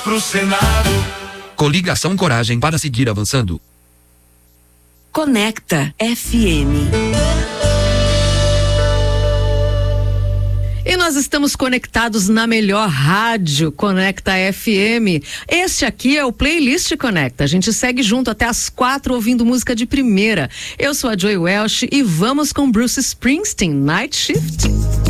pro Senado. Coligação Coragem para seguir avançando. Conecta FM. E nós estamos conectados na melhor rádio, Conecta FM. Este aqui é o Playlist Conecta. A gente segue junto até às 4 ouvindo música de primeira. Eu sou a Joy Welsh e vamos com Bruce Springsteen, Night Shift.